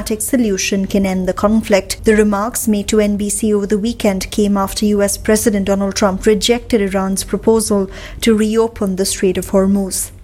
diplomatic solution can end the conflict. The remarks made to NBC over the weekend came after US President Donald Trump rejected Iran's proposal to reopen the Strait of Hormuz.